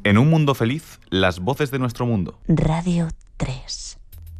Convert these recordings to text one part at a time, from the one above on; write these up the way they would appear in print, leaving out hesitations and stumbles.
En un mundo feliz, las voces de nuestro mundo. Radio 3.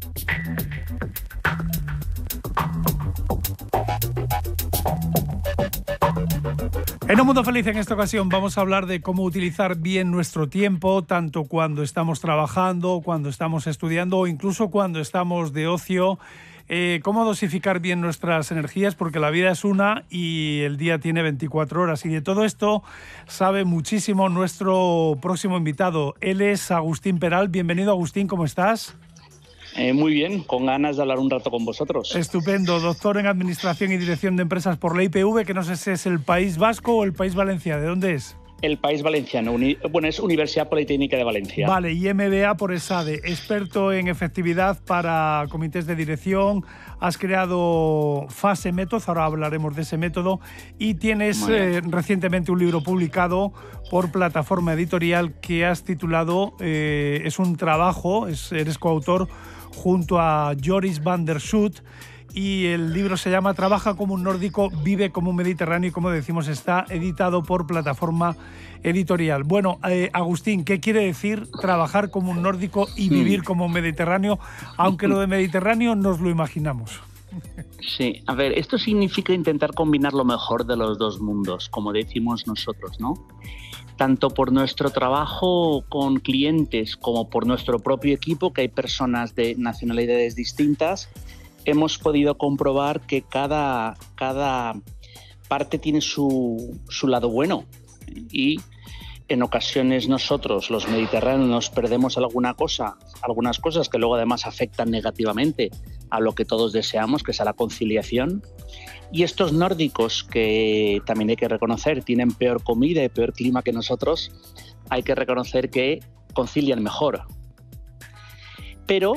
En un mundo feliz, en esta ocasión vamos a hablar de cómo utilizar bien nuestro tiempo, tanto cuando estamos trabajando, cuando estamos estudiando o incluso cuando estamos de ocio. Cómo dosificar bien nuestras energías, porque la vida es una y el día tiene 24 horas. Y de todo esto sabe muchísimo nuestro próximo invitado. Él es Agustín Peral. Bienvenido, Agustín, ¿cómo estás? Muy bien, con ganas de hablar un rato con vosotros. Estupendo, doctor en Administración y Dirección de Empresas por la IPV, que no sé si es el País Vasco o el País Valenciano. ¿De dónde es? El País Valenciano, es Universidad Politécnica de Valencia. Vale, y MBA por ESADE, experto en efectividad para comités de dirección. Has creado Fase Método, ahora hablaremos de ese método, y tienes recientemente un libro publicado por Plataforma Editorial que has titulado, es un trabajo, eres coautor junto a Joris van der Schoot, y el libro se llama Trabaja como un nórdico, vive como un mediterráneo, y como decimos está editado por Plataforma Editorial. Bueno, Agustín, ¿qué quiere decir trabajar como un nórdico y vivir como un mediterráneo? Aunque lo de mediterráneo nos lo imaginamos. Sí, a ver, esto significa intentar combinar lo mejor de los dos mundos, como decimos nosotros, ¿no? Tanto por nuestro trabajo con clientes como por nuestro propio equipo, que hay personas de nacionalidades distintas, hemos podido comprobar que cada parte tiene su lado bueno, y en ocasiones nosotros, los mediterráneos, nos perdemos algunas cosas que luego además afectan negativamente a lo que todos deseamos, que es a la conciliación. Y estos nórdicos, que también hay que reconocer, tienen peor comida y peor clima que nosotros, hay que reconocer que concilian mejor. Pero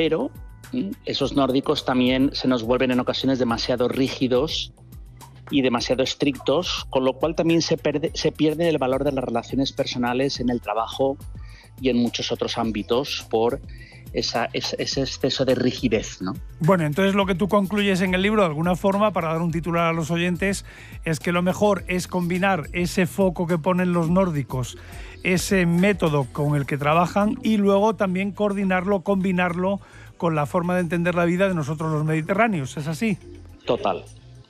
esos nórdicos también se nos vuelven en ocasiones demasiado rígidos y demasiado estrictos, con lo cual también se pierde el valor de las relaciones personales en el trabajo y en muchos otros ámbitos por ese exceso de rigidez, ¿no? Bueno, entonces lo que tú concluyes en el libro, de alguna forma, para dar un titular a los oyentes, es que lo mejor es combinar ese foco que ponen los nórdicos, ese método con el que trabajan, y luego también combinarlo con la forma de entender la vida de nosotros los mediterráneos. ¿Es así? Total.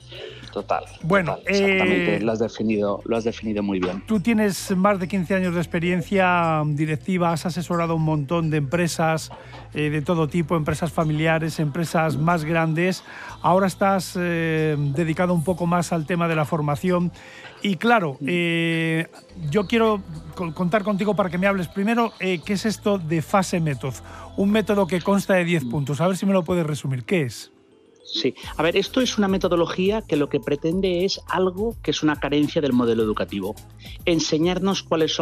Bueno, exactamente, lo has definido muy bien. Tú tienes más de 15 años de experiencia directiva, has asesorado a un montón de empresas de todo tipo, empresas familiares, empresas más grandes. Ahora estás dedicado un poco más al tema de la formación. Y claro, yo quiero contar contigo para que me hables primero qué es esto de Fase Método, un método que consta de 10 puntos. A ver si me lo puedes resumir. ¿Qué es? Sí, a ver, esto es una metodología que lo que pretende es algo que es una carencia del modelo educativo: enseñarnos cuáles son